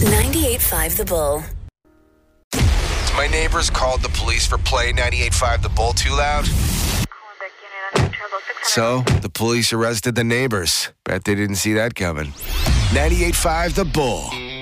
98.5 The Bull. My neighbors called the police for playing 98.5 The Bull too loud. So, the police arrested the neighbors. Bet they didn't see that coming. 98.5 The Bull.